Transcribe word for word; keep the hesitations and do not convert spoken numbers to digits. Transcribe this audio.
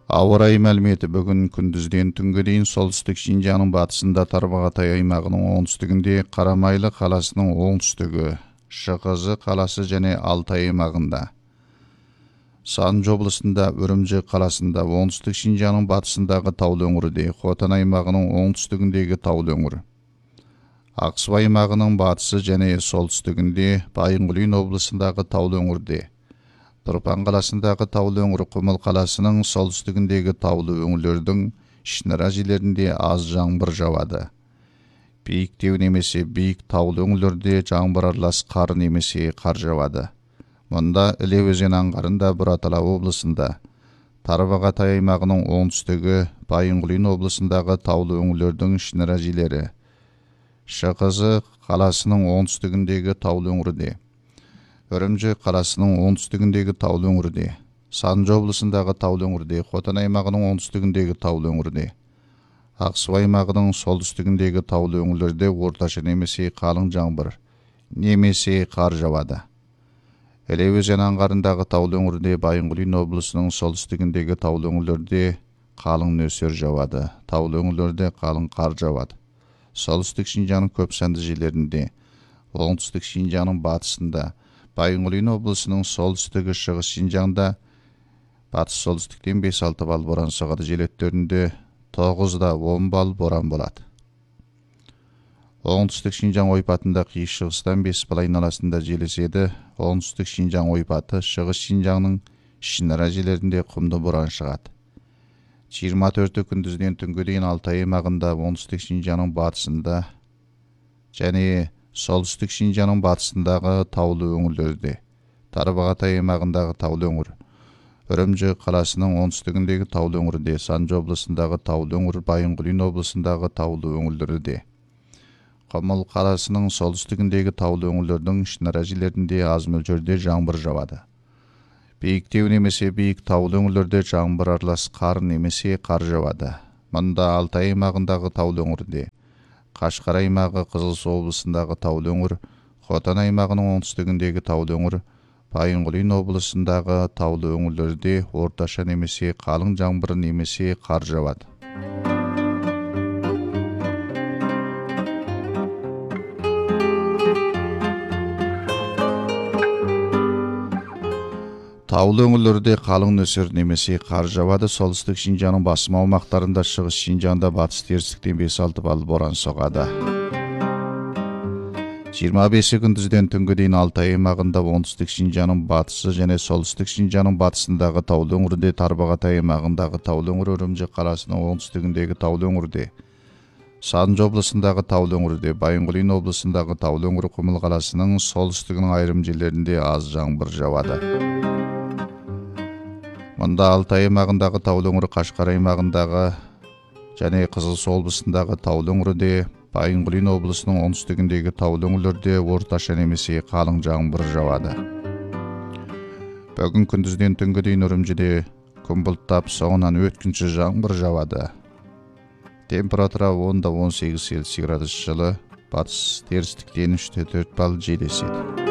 Ауа райы мәліметі бүгін күндізден түнге дейін солтүстік Шинжаңның батысында Тарбағатай аймағының оңтүстігінде, Қарамайлы қаласының оңтүстігі, Шығызы қаласы және Алтай аймағында, Санжы облысында, Үрімжі қаласында, оңтүстік Шинжаңның батысындағы таулы өңірде, Хотан аймағының оңтүстігіндегі таулы өңір, Ақсу аймағының батысы және солтүстігінде, Байынқұлин облысындағы таулы өңірде, Тұрпан қаласындағы таулы өңір, Құмыл қаласының солтүстігіндегі таулы өңірлердің ішінара жерлерінде аз жаңбыр жауады. Биіктеу немесе биік таулы өңірлерде жаңбыр аралас қар немесе қар жауады. Мұнда Іле өзен аңғарында Бұратала облысында, Тарбағатай аймағының оңтүстігі, Байынқұлин облысындағы таулы өңірлердің ішінара жерлері, Шығызы қаласының оңтүстігіндегі таулы өңірде, Үрімжі қаласының оңтүстігіндегі таулы өңірде, Санжы облысындағы таулы өңірде, Хотан аймағының оңтүстігіндегі таулы өңірде, Ақсу аймағының солтүстігіндегі таулы өңірлерде орташа немесе қалың жаңбыр немесе қар жауады. Іле өзен аңғарындағы таулы өңірде, Байынқұлин облысының солтүстігіндегі таулы өңірлерде қалың нөсер жауады. Таулы өңірлерде қалың қар жауады. Солтүстік Шинжаңның көп санды жерлерінде, оңтүстік Шинжаңның батысында, Байынқұлин облысының солтүстігі, шығыс Шинжаңда батыс солтүстіктен бес алты балл боран соғады. Жел өттерінде тоғызда он балл боран болады. Оңтүстік Шинжаң ойпатында қиыс шығыстан бес балл айналасында жел еседі. Оңтүстік Шинжаң ойпаты, шығыс Шинжаңның ішінара жерлерінде құмды боран шығады. жиырма төрті күндізден түнге дейін Алтай аймағында, оңтүстік Шинжаңның батысында және солтүстік Шинжаңның батысындағы таулы өңірлерде, Тарбағатай аймағындағы таулы өңір, Үрімжі қаласының оңтүстігіндегі таулы өңірде, Санжы облысындағы таулы өңір, Байынқұлин облысындағы таулы өңірлерде, Құмыл қаласының солтүстігіндегі таулы өңірлердің ішінара жерлерінде аз мөлшерде жаңбыр жауады. Биіктеу немесе биік таулы өңірлерде жаңбыр аралас қар немесе қар жауады. Мұнда Алтай аймағындағы таулы өңірде, Қашқар аймағы, Қызылсу облысындағы таулы өңір, Хотан аймағының оңтүстігіндегі таулы өңір, Байынқұлин облысындағы таулы өңірлерде орташа немесе қалың жаңбыр немесе қар жауады. Таулы өңірлерде қалың нөсер немесе қар жауады. Солтүстік Шинжаңның басым аумақтарында, шығыс Шинжаңда батыс терістіктен бес алты балл боран соғады. жиырма бесі күндізден түнге дейін Алтай аймағында, оңтүстік Шинжаңның батысы және солтүстік Шинжаңның батысындағы таулы өңірде, Тарбағатай аймағындағы таулы өңір, Үрімжі қаласының оңтүстігіндегі таулы өңірде, Санжы облысындағы таулы өңірде, Байынқұлин облысындағы таулы өңір, Құмыл қаласының солтүстігінің айрым жерлерінде аз жаңбыр жауады. Мұнда Алтай аймағындағы таулы өңір, Қашқар аймағындағы және Қызылсу облысындағы таулы өңірде, Байынқұлин облысының оңтүстігіндегі таулы өңірлерде орташа немесе қалың жаңбыр жауады. Бүгін күндізден түнге дейін Үрімжіде күн бұлттап, соңынан өткінші жаңбыр жауады. Температура онда он сегіз Цельсий градус жылы, батыс терістіктен үш те төрт балл жел еседі.